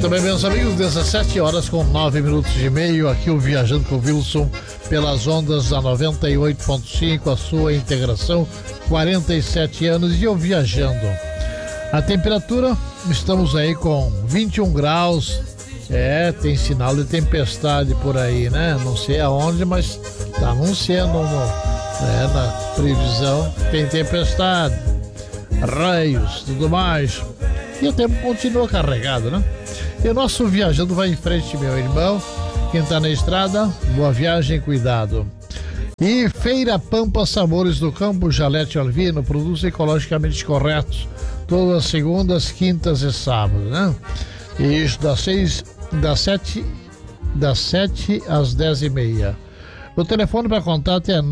Muito bem, meus amigos, 17 horas com 9 minutos e meio, aqui o Viajando com o Wilson pelas ondas da 98.5, a sua integração, 47 anos e eu viajando. A temperatura, estamos aí com 21 graus, tem sinal de tempestade por aí, né? Não sei aonde, mas tá anunciando na previsão, tem tempestade, raios, tudo mais. E o tempo continua carregado, né? E o nosso viajando vai em frente, meu irmão. Quem tá na estrada, boa viagem, cuidado. E Feira Pampa Sabores do Campo Jalete Alvino, produtos ecologicamente corretos, todas as segundas, quintas e sábados, né? E isso das 7 às 10h30. O telefone para contato é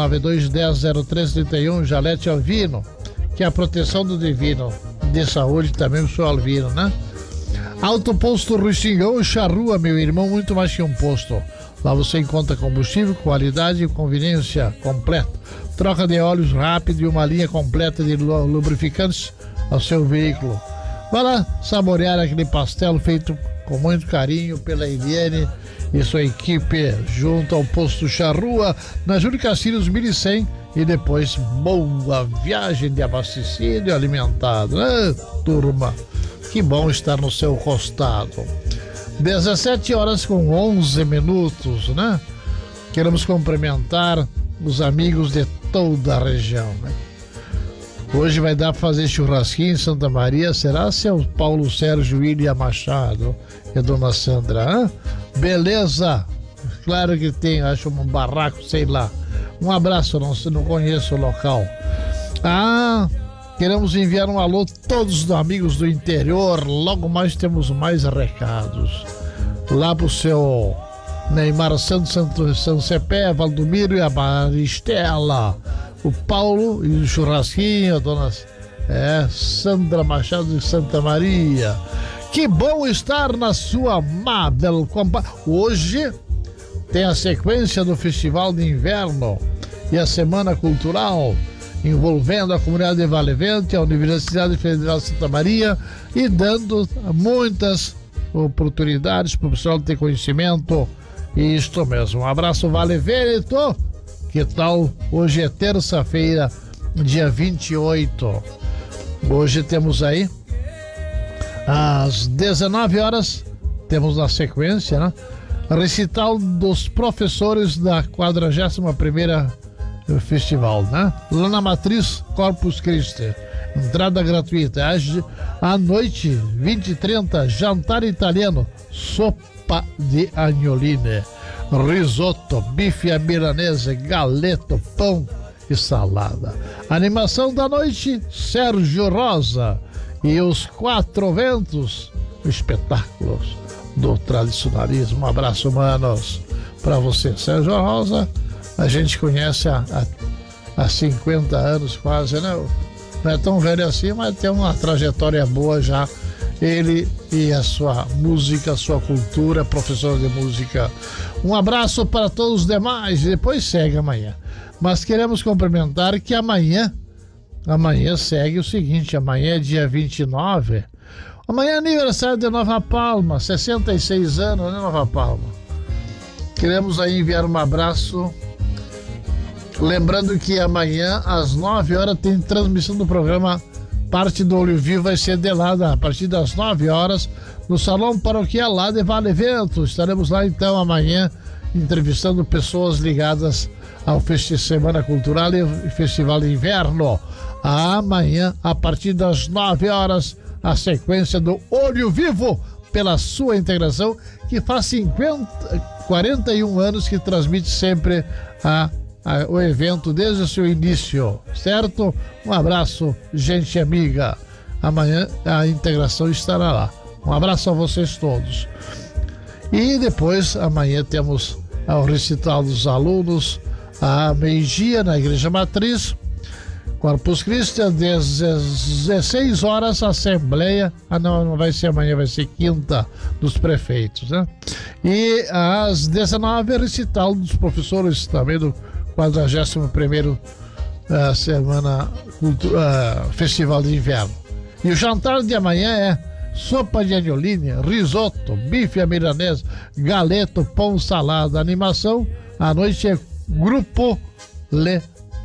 992100331, Jalete Alvino, que é a proteção do divino de saúde, também o seu Alvino, né? Alto Posto Ruxingão e Charrua, meu irmão, muito mais que um posto. Lá você encontra combustível, qualidade e conveniência completa. Troca de óleos rápido e uma linha completa de lubrificantes ao seu veículo. Vai lá saborear aquele pastel feito com muito carinho pela Eliane e sua equipe, junto ao Posto Charrua, na Júlio Castilhos 1100. E depois, boa viagem de abastecido e alimentado, né, turma? Que bom estar no seu costado. 17 horas com 11 minutos, né? Queremos cumprimentar os amigos de toda a região, né? Hoje vai dar para fazer churrasquinho em Santa Maria. Será seu Paulo Sérgio William Machado e a dona Sandra, hein? Beleza? Claro que tem, acho um barraco, sei lá. Um abraço, não conheço o local. Queremos enviar um alô a todos os amigos do interior. Logo mais temos mais recados. Lá pro seu Neymar Santos, São Cepé, Valdomiro e a Maristela. O Paulo e o churrasquinho, a dona Sandra Machado de Santa Maria. Que bom estar na sua amável companhia. Hoje tem a sequência do Festival de Inverno e a Semana Cultural, envolvendo a comunidade de Vale Vento, a Universidade Federal de Santa Maria, e dando muitas oportunidades para o pessoal ter conhecimento. Isto mesmo. Um abraço, Vale Vento. Que tal? Hoje é terça-feira, dia 28. Hoje temos aí, às 19 horas, temos na sequência, né? Recital dos professores da 41ª Festival, né? Lá na Matriz Corpus Christi. Entrada gratuita. À noite, 20h30, jantar italiano, sopa de agnoline, risoto, bife à milanese, galeto, pão e salada. Animação da noite, Sérgio Rosa e os Quatro Ventos, espetáculos do tradicionalismo. Um abraço, manos, para você. Sérgio Rosa, a gente conhece há 50 anos quase, né? Não é tão velho assim, mas tem uma trajetória boa já. Ele e a sua música, a sua cultura, professor de música. Um abraço para todos os demais e depois segue amanhã. Mas queremos cumprimentar que amanhã segue o seguinte: amanhã é dia 29. Amanhã é aniversário de Nova Palma, 66 anos, né, Nova Palma? Queremos aí enviar um abraço. Lembrando que amanhã, às 9 horas, tem transmissão do programa. Parte do Olho Vivo vai ser de lá, a partir das 9 horas, no Salão Paroquial lá de Vale Vento. Estaremos lá, então, amanhã, entrevistando pessoas ligadas ao Semana Cultural e Festival de Inverno. Amanhã, a partir das 9 horas, a sequência do Olho Vivo, pela sua integração, que faz 41 anos que transmite sempre o evento desde o seu início, certo? Um abraço, gente amiga. Amanhã a integração estará lá. Um abraço a vocês todos. E depois, amanhã temos o recital dos alunos à meio-dia na Igreja Matriz, Corpus Christi, às 16 horas, Assembleia. Não vai ser amanhã, vai ser quinta dos prefeitos, né? E às 19 recital dos professores também do 41º Festival de Inverno. E o jantar de amanhã é sopa de anioline, risoto, bife à milanesa, galeto, pão, salada. Animação, à noite é Grupo Le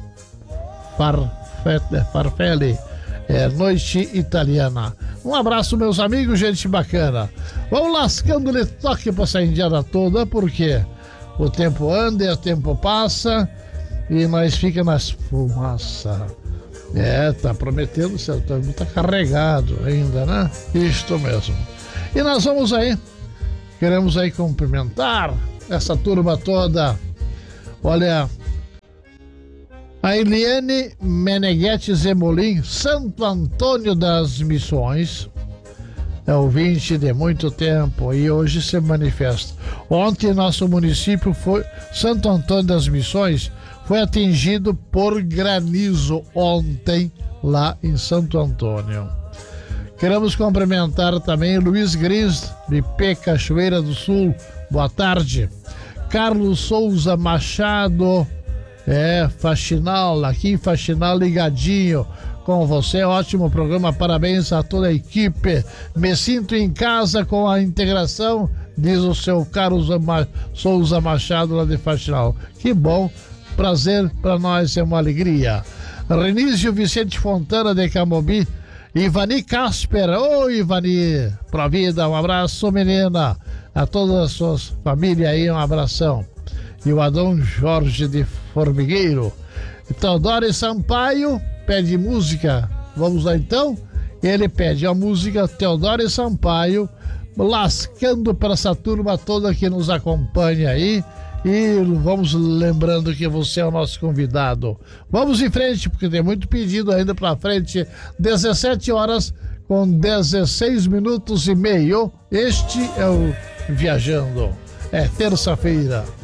Farfelli, noite italiana. Um abraço, meus amigos, gente bacana. Vamos lascando-lhe toque pra essa indiada toda, porque o tempo anda e o tempo passa e nós fica nas fumaça. Tá prometendo, tá carregado ainda, né? Isto mesmo. E nós vamos aí, queremos aí cumprimentar essa turma toda. Olha, a Eliane Meneghetti Zemolim, Santo Antônio das Missões, é ouvinte de muito tempo e hoje se manifesta. Ontem nosso município foi, Santo Antônio das Missões, foi atingido por granizo ontem lá em Santo Antônio. Queremos cumprimentar também Luiz Gris, de P. Cachoeira do Sul, boa tarde. Carlos Souza Machado, Faxinal, aqui em Faxinal, ligadinho com você, ótimo programa, parabéns a toda a equipe. Me sinto em casa com a integração, diz o seu Carlos Souza Machado lá de Faxinal. Que bom, prazer para nós, é uma alegria. Renísio Vicente Fontana de Camobi, Ivani Casper, Ivani, pra vida, um abraço, menina, a todas as suas famílias aí, um abração. E o Adão Jorge de Formigueiro. Teodoro Sampaio pede música, vamos lá então? Ele pede a música Teodoro Sampaio, lascando para essa turma toda que nos acompanha aí. E vamos lembrando que você é o nosso convidado. Vamos em frente, porque tem muito pedido ainda pra frente. 17 horas com 16 minutos e meio. Este é o Viajando. É terça-feira.